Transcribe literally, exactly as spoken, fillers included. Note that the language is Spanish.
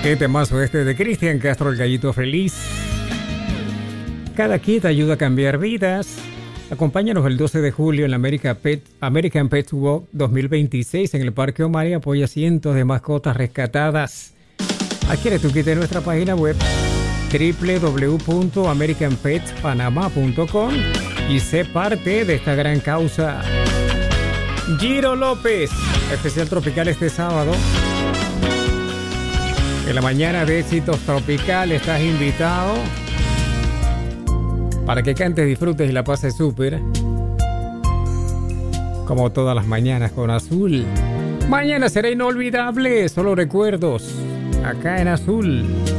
Qué temazo este de Cristian Castro, el gallito feliz. Cada kit ayuda a cambiar vidas. Acompáñanos el doce de julio en la American Pet, American Pet Walk dos mil veintiséis en el Parque Omar y apoya cientos de mascotas rescatadas. Adquiere tu kit en nuestra página web doble u doble u doble u punto american pet panama punto com y sé parte de esta gran causa. Giro López, especial tropical este sábado. En la mañana de Éxitos Tropical estás invitado para que cantes, disfrutes y la pases súper. Como todas las mañanas con Azul. Mañana será inolvidable, solo recuerdos. Acá en Azul.